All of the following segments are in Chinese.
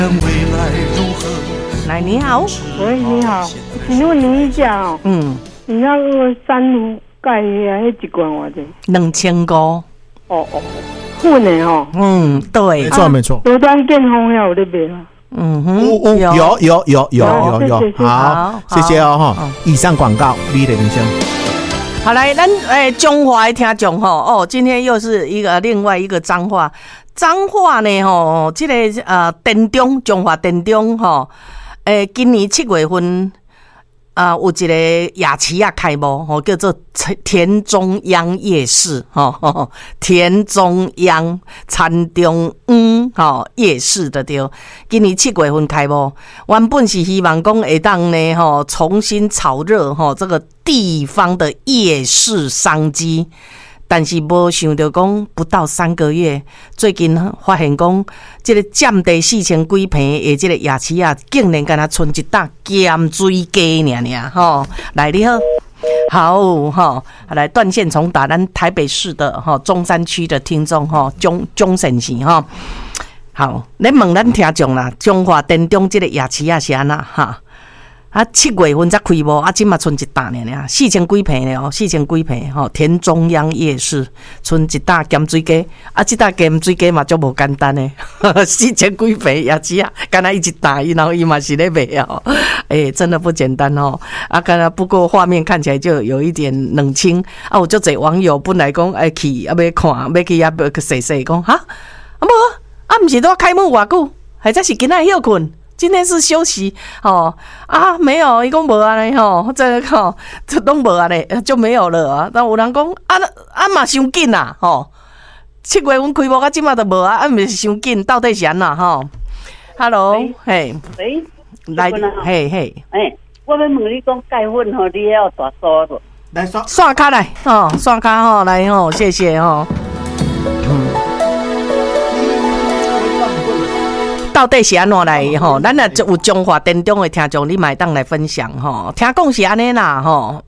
来，你好。 喂，你好，请问您一下哦，你那个三炉盖那一罐多少 ？2500。 哦，混的哦。 对， 没错。 罗丹健康要有在卖吗？ 有，好，谢谢哦哈。以上广告，你的人生。 好，来，咱中华的听众吼，今天又是另外一个彰化呢吼，这个电中中华电中吼，今年7月份有一个夜市啊开幕吼，叫做田中央夜市吼，田中央田中央夜市的对，今年7月份开幕，原本是希望讲会当呢吼重新炒热吼这个地方的夜市商机。但是没想到讲不到3个月，最近发现讲这个占地4000几坪的这个夜市啊，竟然敢若剩一搭咸水鸡尔吼。来，你好，好吼，来断线重打咱台北市的吼中山区的听众吼，钟先生吼。好，你问咱听众啦，中华电中这个夜市啊是安那哈？7月份才开幕，今嘛剩一搭呢，4000几坪呢，4000几坪吼，田中央夜市剩一搭咸水鸡，这搭咸水鸡嘛就无简单呢，4000几坪夜市啊，敢若一搭，然后伊嘛是咧卖哦，真的不简单哦，敢若不过画面看起来就有一点冷清啊，有足侪网友本来讲去要看，要去要洗讲哈，无毋是都开幕偌久，还在是今仔休困。今天是休息没有，伊讲无安尼吼，这个这都无安尼就没有了啊。但有人讲嘛伤紧呐吼，7月份开幕啊，今嘛都无啊，毋是伤紧，到底是安那吼 ？Hello， 嘿， 喂， 来，嘿， 我要问你讲钙粉吼，你要大刷不？ 来刷卡来刷卡吼，来吼，谢谢吼。到底是安怎来吼？咱也有中华电中的听众，你嘛当来分享吼。听讲是安尼啦吼，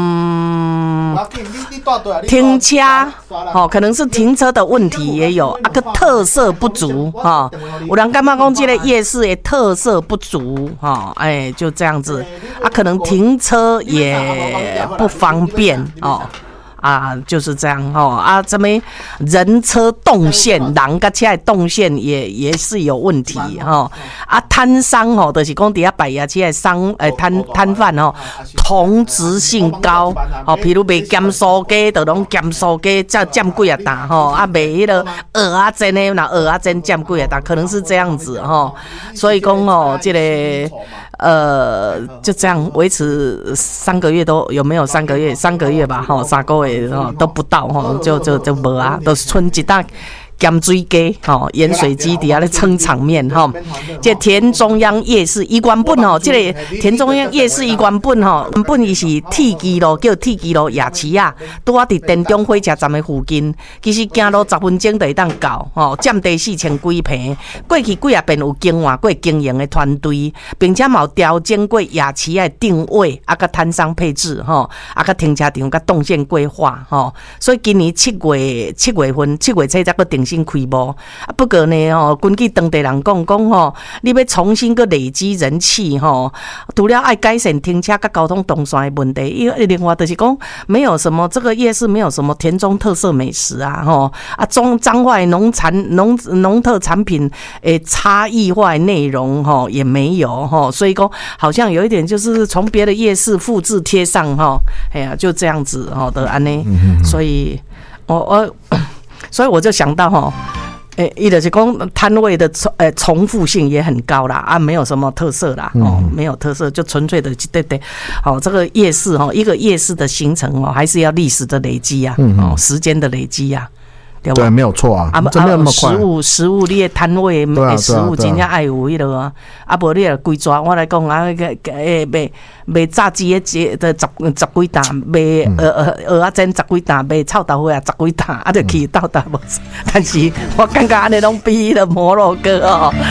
停车吼，可能是停车的问题也有个特色不足哈。有人感觉讲这个夜市的特色不足哈，就这样子可能停车也不方便哦。就是这样这边人车动线，人跟车的动线也是有问题摊商就是讲底下摆夜市的商摊贩同质性高譬如卖咸酥鸡，就拢咸酥鸡占几啊担卖迄个蚵仔煎的那蚵仔煎占几啊担，可能是这样子所以讲这个就这样维持3个月都有没有3个月？3个月吧3个月都不到就无啊，都是剩一搭咸水鸡盐水鸡底下咧撑场面这田中央夜市伊原本这个田中央夜市伊原本原本伊是铁基路，叫铁基路夜市啊，拄啊伫田中火车站的附近，其实行路10分钟就会当到占地4000几坪，过去几啊遍有经换过经营的团队，并且嘛有调整过夜市的定位甲摊商配置甲停车场甲动线规划所以今年7月份7月初才个定新开幕不过呢根据当地人讲你要重新个累积人气除了爱改善停车跟交通动线的问题，因为另外就是讲没有什么这个夜市没有什么田中特色美食彰化农特产品差异化的内容也没有所以讲好像有一点就是从别的夜市复制贴上就这样子的安尼，所以我就想到伊就是讲摊位的重复性也很高啦没有什么特色啦没有特色，就纯粹的对这个夜市一个夜市的形成还是要历史的累积啊时间的累积啊。 对，没有错啊，真的那么快。 食物你的摊位食物真正爱有迄个无你规抓我来讲卖炸鸡的10几担，卖蚵仔煎10几担，卖臭豆腐10几担，就去到达无。但是我感觉安尼拢比迄个摩洛哥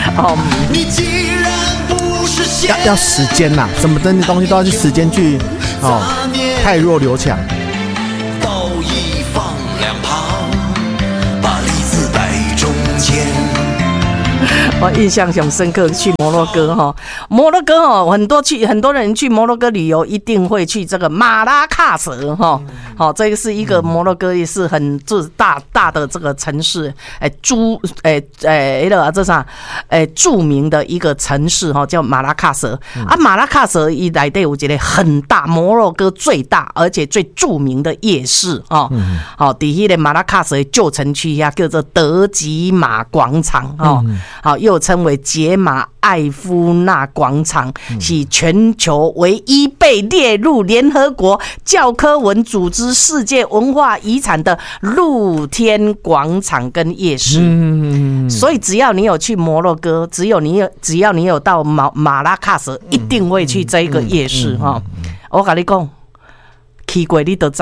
要时间啦，什么真的东西都要去时间去太弱留强。 我印象很深刻，去摩洛哥哈，摩洛哥哈，很多人去摩洛哥旅游一定会去这个马拉喀什哈，好，这个是一个摩洛哥也是很大的这个城市，这啥著名的一个城市哈，叫马拉喀什啊，马拉喀什以来的我觉得很大，摩洛哥最大而且最著名的夜市哈，好，底下的马拉喀什旧城区呀，叫做德吉马广场哈，好，又称为杰马艾夫纳广场，是全球唯一被列入联合国教科文组织世界文化遗产的露天广场跟夜市。所以只要你有去摩洛哥，只要你有到马拉喀什，一定会去这个夜市哈。我跟你讲，去过你都知。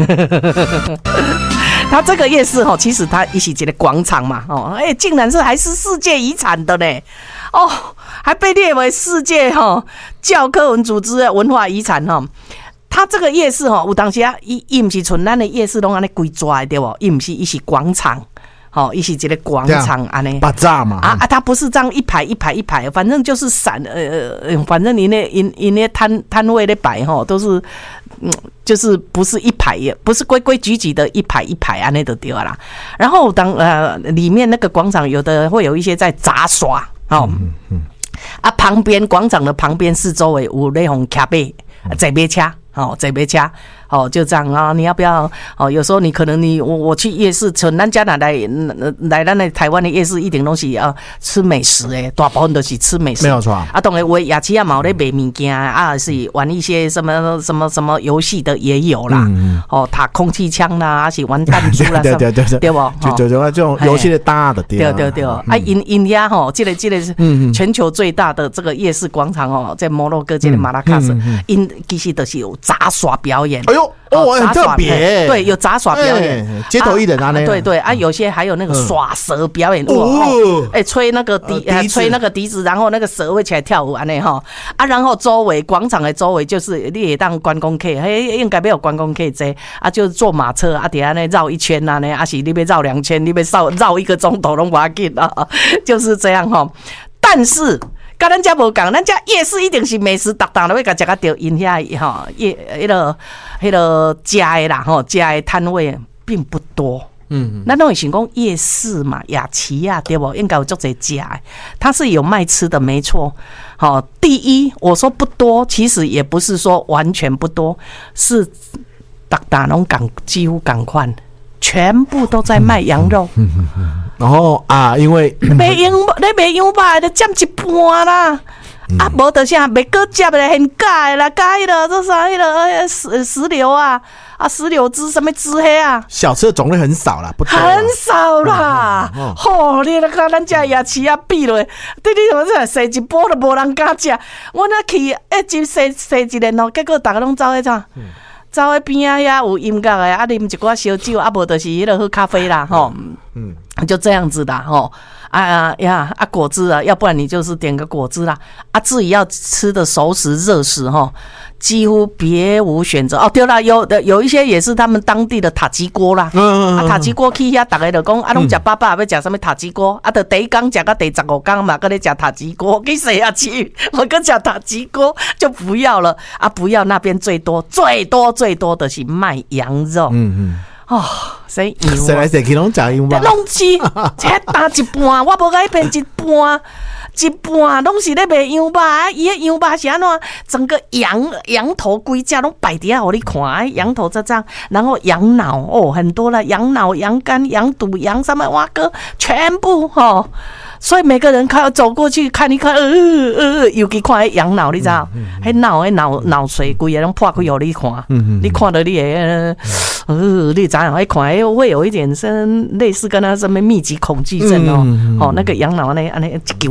它这个夜市哈，其实它一起一个广场嘛，竟然是还是世界遗产的呢，还被列为世界教科文组织的文化遗产哈。它这个夜市哈，有当时啊，伊不是像咱的夜市拢安尼规抓的对不？伊不是，伊是广场。好，一起一个广场安尼， 巴扎嘛它不是这样一排一排一排，反正就是反正你那摊位的摆哈，都是就是不是一排，不是规规矩矩的一排一排安尼就对啦。然后里面那个广场有的会有一些在杂耍旁边广场的旁边四周围有那种卡贝坐马车。坐马车，就这样啊！你要不要？有时候你可能我去夜市，从咱家来咱的台湾的夜市，一定都是吃美食诶，大部分都是吃美食， 没有错啊。当然，我夜市也有咧卖物件啊，是玩一些什么游戏的也有啦。打空气枪啦，还是玩弹珠啦，对不？ 就这种游戏的大的对。 啊，因呀这个是全球最大的这个夜市广场在摩洛哥这个马拉喀什，因其实都是有杂耍表演。 哎呦，很特别， 对，有杂耍表演， 街头艺人啊， 对啊，有些还有那个耍蛇表演，吹那个笛子，然后那个蛇会起来跳舞安尼哈，然后广场的周围就是你也当观光客，应该没有观光客这就是坐马车底下呢绕一圈啊呢，是你要绕2圈，你要绕1个钟头都不要紧啊，就是这样哈，但是。跟咱家无讲，咱家夜市一定是美食，达都会甲食个到因遐迄个食的啦食的摊位并不多。咱都会想讲夜市嘛，夜市啊，对不？应该有足侪食的，它是有卖吃的，没错。第一，我说不多，其实也不是说完全不多，是达拢几乎赶快，全部都在卖羊肉。 然后因为你卖羊肉就占一半啦，无就啥卖个接的很假啦，假的这啥石榴啊，石榴汁什么汁黑啊， 小吃的种类很少啦，不多很少啦。你那个咱家夜市比落，你怎么这洗一波都无人敢食？我那去洗一年结果大家拢走去啥？走去边遐有音乐的，啉一寡烧酒，无就是迄个喝咖啡啦，就这样子的果汁啊，要不然你就是点个果汁啦，自己要吃的熟食热食几乎别无选择对啦，有一些也是他们当地的塔吉锅啦，塔吉锅去遐大家就讲拢食饱饱，要食什么塔吉锅就第一天食到第15天嘛，搁咧食塔吉锅，去谁啊去？我搁食塔吉锅就不要了不要那边最多的是卖羊肉。谁来谁去拢食羊肉？ 拢吃，切打一半，我无甲伊变一半拢是咧卖羊肉伊个羊肉是安怎？整个羊头规只拢摆伫遐互你看，羊头这样，然后羊脑很多了，羊脑、羊肝、羊肚、羊什么哇哥，全部所以每个人走过去看一看，尤其看迄羊脑，你知道？迄脑髓规个拢破开互你看，你看到你会你知影？迄看会有一点类似跟他什么密集恐惧症那个羊脑安尼一揪，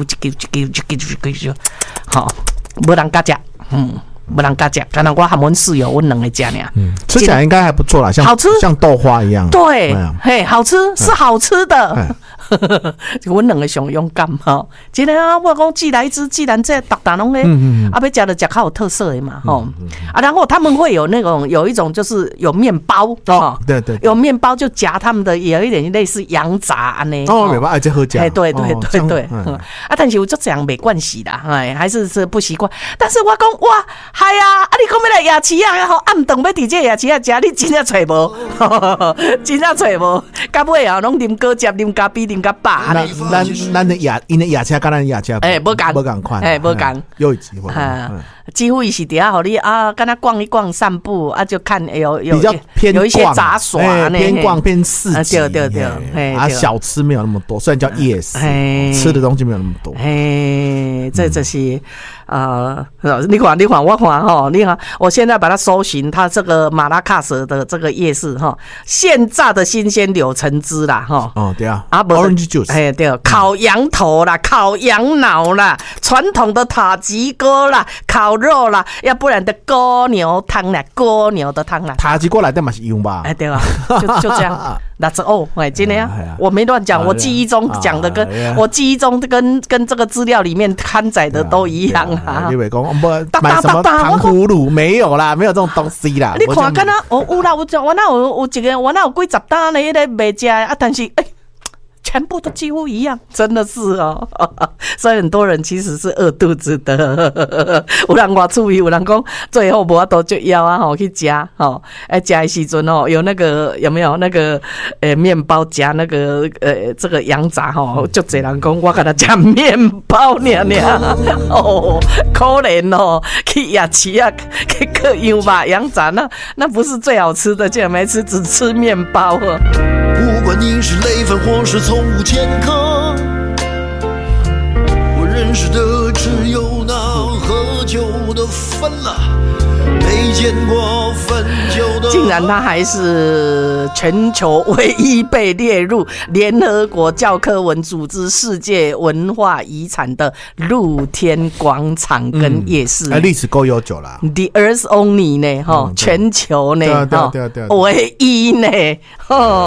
无人敢食，不能敢食，可能我和阮室友，阮两个食尔。 吃起来应该还不错啦，好吃，像豆花一样。 对，好吃是好吃的。 阮两个上勇敢吼。真的啊，我讲既然这逐单拢咧，啊，要食就食较有特色的嘛吼。啊，然后他们会有一种就是有面包哦，对， 有面包就夹他们的，有一点类似羊杂安尼。 哦，没办法，这好食。 哎，对，啊，但是有这样没关系啦，哎，还是不习惯。但是我讲哇，嗨啊，啊，你讲要来夜市啊，吼，暗顿要伫这夜市啊食，你真正找无，真正找无，到尾啊，拢啉果汁、啉咖啡、啉甲饱。 咱的因的夜车跟咱夜车， 无共款， 无共， 又一集， 几乎伊是底下互你啊，跟他逛一逛、散步啊，就看比较偏有一些杂耍呢， 偏逛偏市集， 对， 啊，小吃没有那么多，虽然叫夜市，吃的东西没有那么多， 这是你看，我看哈，你看，我现在把它搜寻，它这个马拉喀什的这个夜市哈，现榨的新鲜柳橙汁啦哈， 哦对啊 ，Orange juice， 对，烤羊头啦，烤羊脑啦，传统的塔吉锅啦，烤肉啦，要不然的锅牛汤啦，锅牛的汤啦， 塔吉锅来的嘛是用吧？ 哎对啊，就这样。That's all， 哎，真的呀，我没乱讲，我记忆中讲的我记忆中跟这个资料里面刊载的都一样啊。 你会讲买什么糖葫芦？没有啦，没有这种东西啦。 你看，敢若有啦，我那有几个，我那有几十单的那卖吃啊，但是全部都几乎一样，真的是哦。所以很多人其实是饿肚子的。有人外出有人讲最后无法度就要啊，去吃吼，吃的时阵哦，有没有那个面包夹那个这个羊杂吼，就这人讲我给他吃面包尔哦，可怜哦，去夜市啊，去嗑羊吧羊杂那不是最好吃的，竟然没吃，只吃面包哦。 不管你是累犯或是从无前科，我认识的只有那喝酒的分了，没见过分酒的。 竟然他还是全球唯一被列入联合国教科文组织世界文化遗产的露天广场跟夜市， 历史够悠久啦。 The Earth Only 呢，全球呢， 对， 唯一呢，